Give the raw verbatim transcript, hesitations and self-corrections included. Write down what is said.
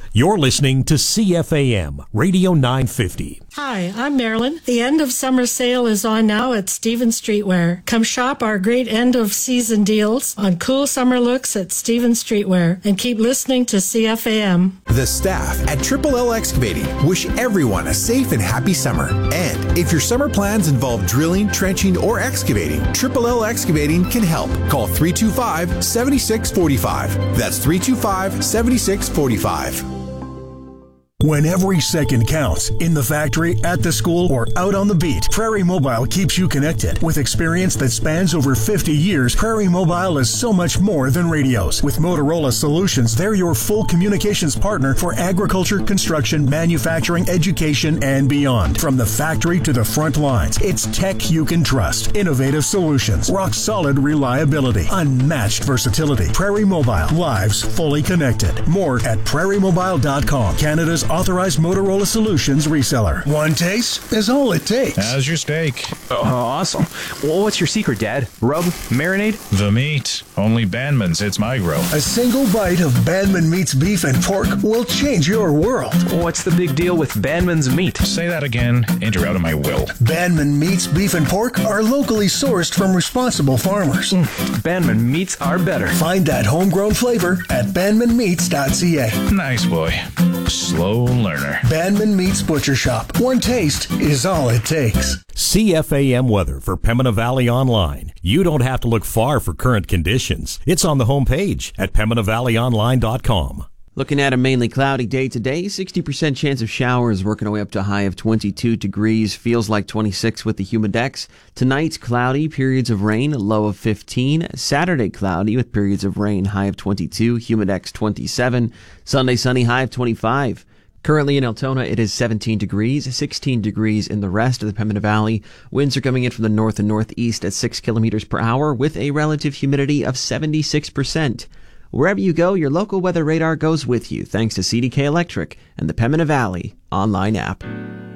You're listening to C F A M, Radio nine fifty. Hi, I'm Marilyn. The end of summer sale is on now at Stevens Streetwear. Come shop our great end of season deals on cool summer looks at Stevens Streetwear and keep listening to C F A M. The staff at Triple L Excavating wish everyone a safe and happy summer. And if your summer plans involve drilling, trenching, or excavating, Triple L Excavating can help. Call three two five, seven six four five. That's three two five, seven six four five. When every second counts, in the factory, at the school, or out on the beat, Prairie Mobile keeps you connected. With experience that spans over fifty years, Prairie Mobile is so much more than radios. With Motorola Solutions, they're your full communications partner for agriculture, construction, manufacturing, education, and beyond. From the factory to the front lines, it's tech you can trust. Innovative solutions, rock-solid reliability, unmatched versatility. Prairie Mobile, lives fully connected. More at prairie mobile dot com, Canada's authorized Motorola Solutions reseller. One taste is all it takes. How's your steak? Oh, awesome. Well, what's your secret, Dad? Rub? Marinade? The meat. Only Bandman's hits my grill. A single bite of Bandman Meat's beef and pork will change your world. What's the big deal with Bandman's meat? Say that again, and you're out of my will. Bandman Meat's beef and pork are locally sourced from responsible farmers. Mm, Bandman Meats are better. Find that homegrown flavor at bandman meats dot c a. Nice boy. Slow learner. Bandman Meats Butcher Shop. One taste is all it takes. C F A M weather for Pembina Valley Online. You don't have to look far for current conditions. It's on the homepage at pembina valley online dot com. Looking at a mainly cloudy day today, sixty percent chance of showers, working our way up to a high of twenty-two degrees, feels like twenty-six with the humidex. Tonight, cloudy, periods of rain, low of fifteen. Saturday, cloudy with periods of rain, high of twenty-two, humidex twenty-seven. Sunday, sunny, high of twenty-five. Currently in Altona, it is seventeen degrees, sixteen degrees in the rest of the Pembina Valley. Winds are coming in from the north and northeast at six kilometers per hour with a relative humidity of seventy-six percent. Wherever you go, your local weather radar goes with you, thanks to C D K Electric and the Pembina Valley online app.